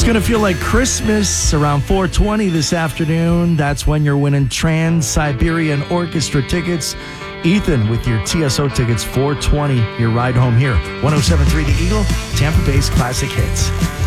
It's going to feel like Christmas around 4:20 this afternoon. That's when you're winning Trans-Siberian Orchestra tickets. Ethan with your TSO tickets, 4:20, your ride home here. 107.3 The Eagle, Tampa Bay's classic hits.